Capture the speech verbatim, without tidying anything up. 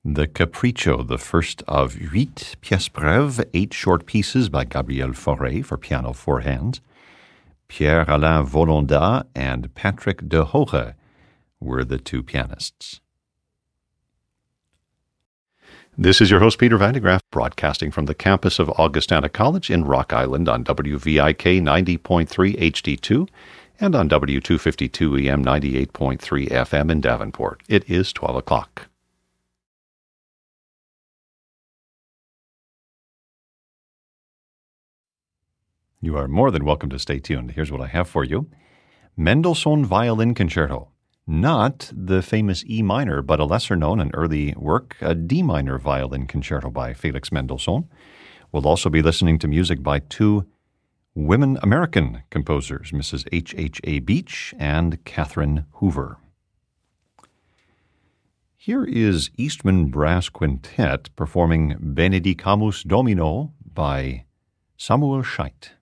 The Capriccio, the first of huit pièces brèves, eight short pieces by Gabriel Fauré for piano four hands. Pierre-Alain Volondat and Patrick de Hoge were the two pianists. This is your host, Peter Van de Graaff, broadcasting from the campus of Augustana College in Rock Island on W V I K ninety point three H D two and on W two fifty-two E M ninety-eight point three F M in Davenport. It is twelve o'clock. You are more than welcome to stay tuned. Here's what I have for you. Mendelssohn Violin Concerto. Not the famous E minor, but a lesser-known and early work, a D minor violin concerto by Felix Mendelssohn. We'll also be listening to music by two women American composers, Missus H H A Beach and Catherine Hoover. Here is Eastman Brass Quintet performing Benedicamus Domino by Samuel Scheidt.